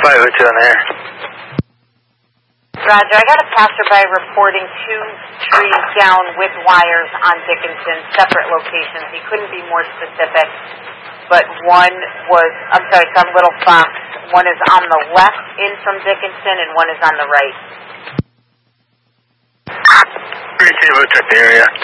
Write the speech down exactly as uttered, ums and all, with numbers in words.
five oh two in there. Roger, I got a passerby reporting two trees down with wires on Dickinson, separate locations. He couldn't be more specific, but one was, I'm sorry, some Little Fox. One is on the left in from Dickinson, and one is on the right. Pretty safe, check the area.